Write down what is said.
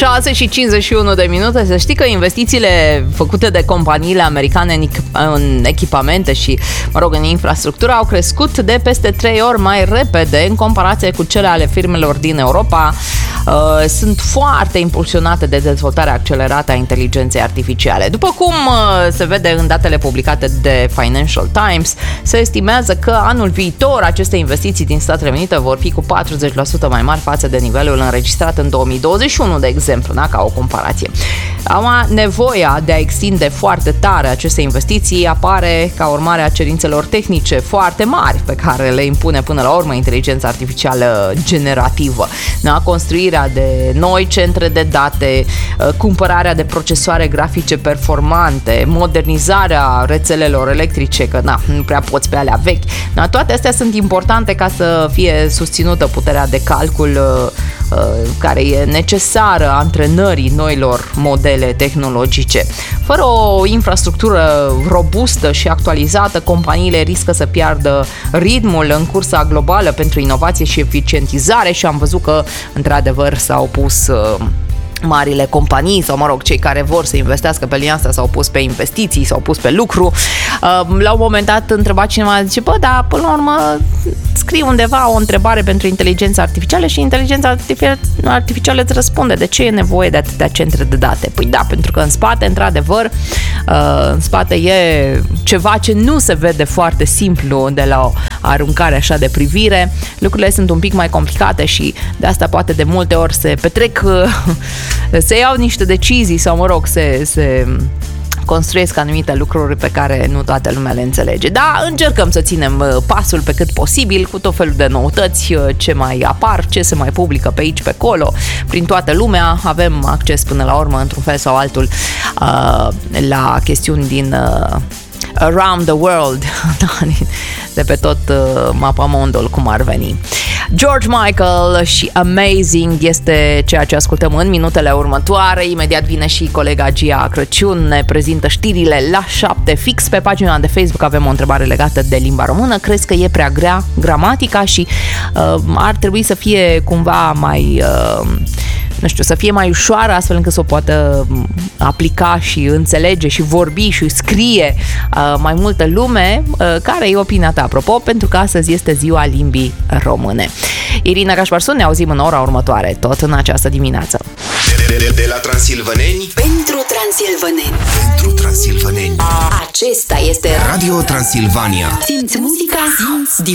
6:51. Să știi că investițiile făcute de companiile americane în echipamente și, în infrastructură au crescut de peste 3 ori mai repede în comparație cu cele ale firmelor din Europa. Sunt foarte impulsionate de dezvoltarea accelerată a inteligenței artificiale. După cum se vede în datele publicate de Financial Times, se estimează că anul viitor aceste investiții din Statele Unite vor fi cu 40% mai mari față de nivelul înregistrat în 2021, de exemplu, da? Ca o comparație. Nevoia de a extinde foarte tare aceste investiții apare ca urmare a cerințelor tehnice foarte mari pe care le impune până la urmă inteligența artificială generativă. Da? Construirea de noi centre de date, cumpărarea de procesoare grafice performante, modernizarea rețelelor electrice, că nu prea poți pe alea vechi. Da? Toate astea sunt importante ca să fie susținută puterea de calcul care e necesară antrenării noilor modele tehnologice. Fără o infrastructură robustă și actualizată, companiile riscă să piardă ritmul în cursa globală pentru inovație și eficientizare și am văzut că, într-adevăr, s-au pus marile companii sau, cei care vor să investească pe linia asta s-au pus pe investiții, s-au pus pe lucru. La un moment dat întreba cineva, zice, dar până la urmă scrii undeva o întrebare pentru inteligența artificială și inteligența artificială îți răspunde de ce e nevoie de atâtea centre de date. Păi da, pentru că în spate, într-adevăr, în spate e ceva ce nu se vede foarte simplu de la o aruncare așa de privire. Lucrurile sunt un pic mai complicate și de asta poate de multe ori se petrec, se iau niște decizii sau, se construiesc anumite lucruri pe care nu toată lumea le înțelege. Da, încercăm să ținem pasul pe cât posibil cu tot felul de noutăți, ce mai apar, ce se mai publică pe aici, pe acolo, prin toată lumea. Avem acces până la urmă, într-un fel sau altul, la chestiuni din around the world, de pe tot mapamondul, cum ar veni. George Michael și Amazing este ceea ce ascultăm în minutele următoare. Imediat vine și colega Gia Crăciun, ne prezintă știrile la 7 fix. Pe pagina de Facebook avem o întrebare legată de limba română. Crezi că e prea grea gramatica și ar trebui să fie cumva mai... să fie mai ușoară, astfel încât să o poată aplica și înțelege și vorbi și scrie mai multă lume? Care e opinia ta, apropo, pentru că astăzi este ziua limbii române. Irina Cașparsu, ne auzim în ora următoare, tot în această dimineață. De la transilvaneni pentru transilvaneni. Pentru transilvaneni. Acesta este Radio Transilvania. Simți muzica, simți